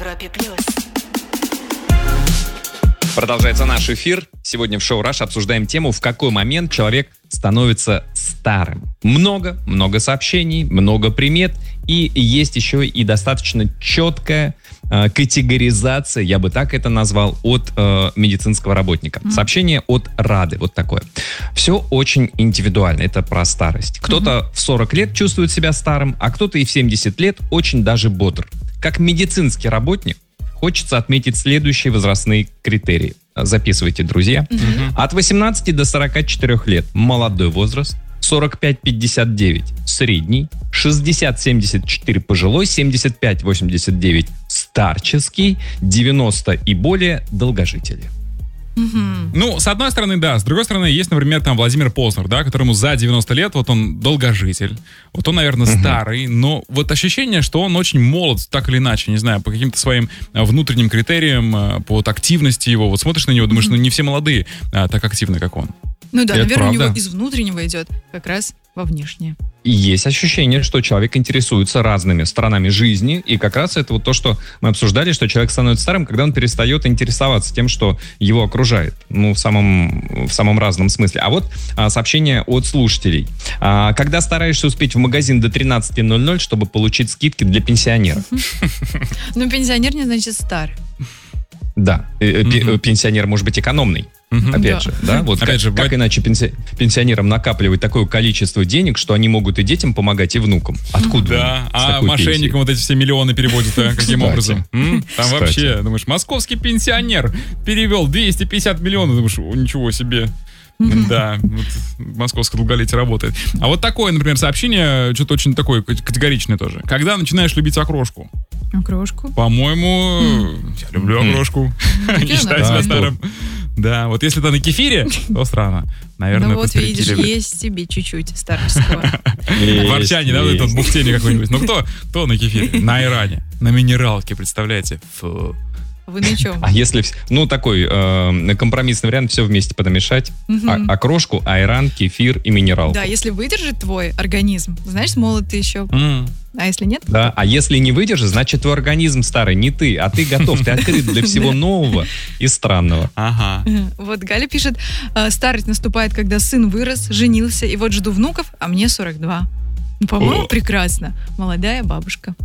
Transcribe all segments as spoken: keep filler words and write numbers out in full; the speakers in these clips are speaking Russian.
Европе плюс. Продолжается наш эфир. Сегодня в шоу «Раш» обсуждаем тему, в какой момент человек становится старым. Много, много сообщений, много примет. И есть еще и достаточно четкая э, категоризация, я бы так это назвал, от э, медицинского работника. Mm-hmm. Сообщение от Рады, вот такое. Все очень индивидуально, это про старость. Кто-то mm-hmm. в сорок лет чувствует себя старым, а кто-то и в семьдесят лет очень даже бодр. Как медицинский работник хочется отметить следующие возрастные критерии. Записывайте, друзья. Mm-hmm. От восемнадцати до сорока четырёх лет молодой возраст, сорок пять пятьдесят девять средний, шестьдесят семьдесят четыре пожилой, семьдесят пять восемьдесят девять старческий, девяносто и более долгожители. Mm-hmm. Ну, с одной стороны, да. С другой стороны, есть, например, там Владимир Познер, да, которому за девяносто лет, вот он долгожитель, вот он, наверное, mm-hmm. старый, но вот ощущение, что он очень молод, так или иначе, не знаю, по каким-то своим внутренним критериям, по вот активности его, вот смотришь на него, думаешь, mm-hmm. ну не все молодые а, так активны, как он. Ну да, это наверное, правда. У него из внутреннего идет как раз во внешнее. И есть ощущение, что человек интересуется разными сторонами жизни, и как раз это вот то, что мы обсуждали, что человек становится старым, когда он перестает интересоваться тем, что его окружает, ну, в самом, в самом разном смысле. А вот а, сообщение от слушателей. А, когда стараешься успеть в магазин до тринадцати ноль-ноль, чтобы получить скидки для пенсионеров? Ну, пенсионер не значит стар. Да, пенсионер может быть экономный. Uh-huh. Опять да. же, да, вот Опять как, же, как иначе пенси... пенсионерам накапливать такое количество денег, что они могут и детям помогать, и внукам? Откуда? Да, а мошенникам вот эти все миллионы переводят, а каким образом? М? Там Кстати. вообще, думаешь, московский пенсионер перевел двести пятьдесят миллионов, думаешь, о, ничего себе. Да, вот московское долголетие работает. А вот такое, например, сообщение, что-то очень такое категоричное тоже. Когда начинаешь любить окрошку? Окрошку? По-моему, mm. я люблю окрошку. Не считаю себя старым. Да, вот если ты на кефире, то странно. Наверное, ну вот видишь, любят. Есть тебе чуть-чуть старческого. Ворчание, да, вот это бухтение какое-нибудь. Ну кто, кто на кефире? На айране, на минералке, представляете? Фу. Вы на чем? А если, ну, такой э, компромиссный вариант, все вместе подмешать, угу. а, окрошку, айран, кефир и минералку. Да, если выдержит твой организм, знаешь, молод ты еще. Mm. А если нет? Да, а если не выдержит, значит, твой организм старый, не ты, а ты готов, ты открыт для всего нового и странного. Ага. Вот Галя пишет, старость наступает, когда сын вырос, женился, и вот жду внуков, а мне сорок два. Ну, по-моему, прекрасно. Молодая бабушка.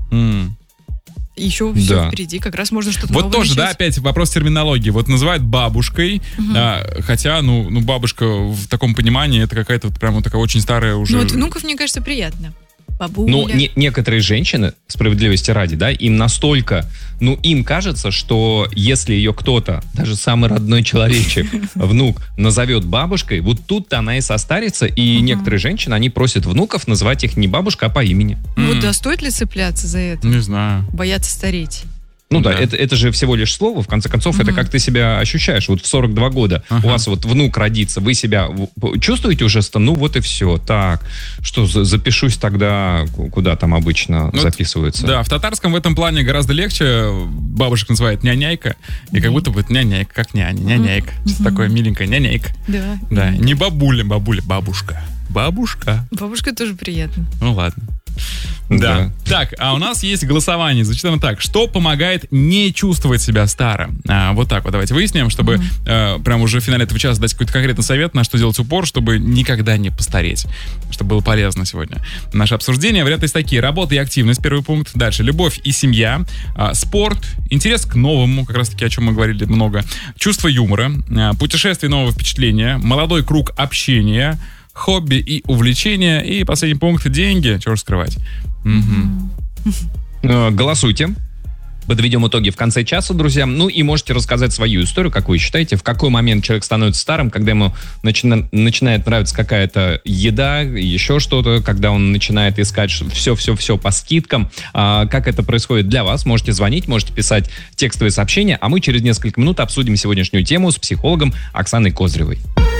Еще все да. впереди, как раз можно что-то вот новое тоже, начать. Да, опять вопрос терминологии. Вот называют бабушкой, угу. а, хотя, ну, ну, бабушка в таком понимании, это какая-то вот прям вот такая очень старая уже... Ну, от внуков, мне кажется, приятно. Бабуля. Ну, не, некоторые женщины, справедливости ради, да, им настолько, ну, им кажется, что если ее кто-то, даже самый родной человечек, внук, назовет бабушкой, вот тут-то она и состарится, и угу. некоторые женщины, они просят внуков называть их не бабушка, а по имени. Вот да, стоит ли цепляться за это? Не знаю. Бояться стареть. Ну да, да это, это же всего лишь слово, в конце концов, mm-hmm. это как ты себя ощущаешь. Вот в сорок два года uh-huh. у вас вот внук родится, вы себя чувствуете уже, ну вот и все. Так, что, запишусь тогда, куда там обычно ну, записываются? Да, в татарском в этом плане гораздо легче. Бабушек называют няняйка, и mm-hmm. как будто бы это няняйка, как няня, няняйка. Mm-hmm. Такое миленькое, няняйка. Да. Да, не бабуля, бабуля, бабушка. Бабушка. Бабушка тоже приятно. Ну ладно. Да. да. Так, а у нас есть голосование. Зачитаем так. Что помогает не чувствовать себя старым? А, вот так вот давайте выясним, чтобы mm-hmm. э, прям уже в финале этого часа дать какой-то конкретный совет, на что делать упор, чтобы никогда не постареть. Чтобы было полезно сегодня. Наше обсуждение. Варианты есть такие. Работа и активность, первый пункт. Дальше. Любовь и семья. А, спорт. Интерес к новому, как раз таки, о чем мы говорили много. Чувство юмора. А, путешествие и новые впечатления. Молодой круг общения. Хобби и увлечения. И последний пункт — деньги. Чего же скрывать? Угу. Голосуйте. Подведем итоги в конце часа, друзья. Ну и можете рассказать свою историю, как вы считаете, в какой момент человек становится старым, когда ему начина- начинает нравиться какая-то еда, еще что-то, когда он начинает искать все-все-все по скидкам. А, как это происходит для вас? Можете звонить, можете писать текстовые сообщения, а мы через несколько минут обсудим сегодняшнюю тему с психологом Оксаной Козыревой.